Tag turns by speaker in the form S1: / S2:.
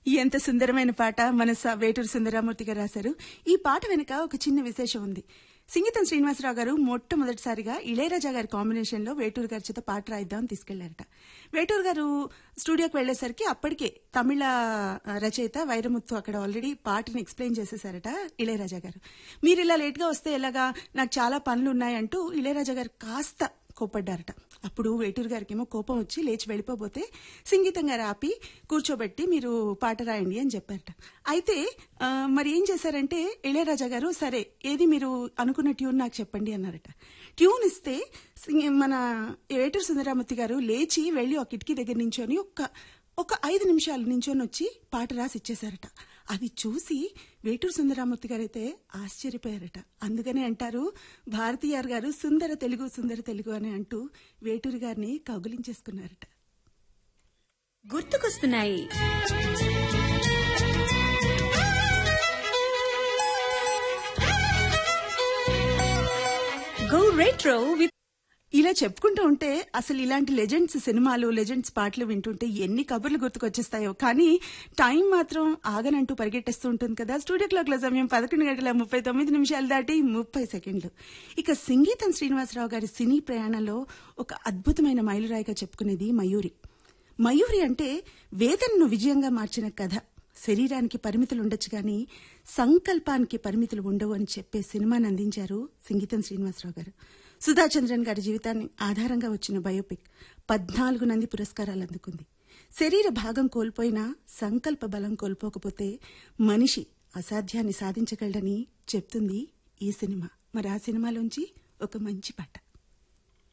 S1: ఎంత సుందరమైన పాట మన వేటూరు సుందరమూర్తి గారు రాశారు. ఈ పాట వెనుక ఒక చిన్న విశేషం ఉంది. సింగీతం శ్రీనివాసరావు గారు మొట్టమొదటిసారిగా ఇళయరాజా గారి కాంబినేషన్ లో వేటూరు గారి చేత పాట రాయిద్దామని తీసుకెళ్లారట. వేటూరు గారు స్టూడియోకి వెళ్లేసరికి అప్పటికే తమిళ రచయిత వైరముత్తు అక్కడ ఆల్రెడీ పాటని ఎక్స్ప్లెయిన్ చేసేసారట ఇళయరాజా గారు. మీరు ఇలా లేట్ గా వస్తే ఎలాగా, నాకు చాలా పనులు ఉన్నాయంటూ ఇళయరాజా గారు కాస్త కోపడ్డారట. అప్పుడు వేటూరు గారికి ఏమో కోపం వచ్చి లేచి వెళ్ళిపోతే సంగీతం గారు ఆపి కూర్చోబెట్టి మీరు పాట రాయండి అని చెప్పారట. అయితే మరి ఏం చేశారంటే ఇళయరాజా గారు సరే ఏది మీరు అనుకున్న ట్యూన్ నాకు చెప్పండి అన్నారట. ట్యూన్ ఇస్తే మన వేటూరు సుందరమూర్తి గారు లేచి వెళ్లి ఒక కిటికీ దగ్గర నించొని ఒక 5 నిమిషాలు నించొని వచ్చి పాట రాసి ఇచ్చేశారట. అది చూసి వేటూరు సుందరమూర్తి గారైతే ఆశ్చర్యపోయారట. అందుకనే అంటారు భారతీయార్ గారు సుందర తెలుగు అని అంటూ వేటూరు గారిని కౌగిలించేసుకున్నారట.
S2: గుర్తుకొస్తున్నాయి. గో రెట్రో విత్
S1: ఇలా చెప్పుకుంటూ ఉంటే అసలు ఇలాంటి లెజెండ్స్ సినిమాలు, లెజెండ్స్ పాటలు వింటుంటే ఎన్ని కబుర్లు గుర్తుకొచ్చేస్తాయో. కానీ టైం మాత్రం ఆగనంటూ పరిగెట్టేస్తూ ఉంటుంది కదా. స్టూడియో క్లాక్ లో సమయం 11:39 దాటి 30 సెకండ్లు. ఇక సంగీతం శ్రీనివాసరావు గారి సినీ ప్రయాణంలో ఒక అద్భుతమైన మైలురాయిగా చెప్పుకునేది మయూరి. మయూరి అంటే వేదనను విజయంగా మార్చిన కథ. శరీరానికి పరిమితులు ఉండొచ్చు కానీ సంకల్పానికి పరిమితులు ఉండవు అని చెప్పే సినిమాని అందించారు సంగీతం శ్రీనివాసరావు గారు. సుధాచంద్రన్ గారి జీవితాన్ని ఆధారంగా వచ్చిన బయోపిక్ 14 నంది పురస్కారాలు అందుకుంది. శరీర భాగం కోల్పోయినా సంకల్ప బలం కోల్పోకపోతే మనిషి అసాధ్యాన్ని సాధించగలడని చెప్తుంది ఈ సినిమా. మరి ఆ సినిమాలోంచి ఒక మంచి పాట.